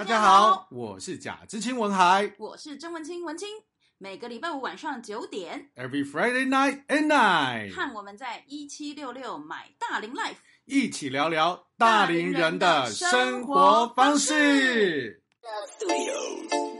大家好，我是贾知青文海， 我是曾文清文清。每个礼拜五晚上9点 Every Friday night at night， 和我们在1766买大龄 Life 一起聊聊大龄人的生活方式。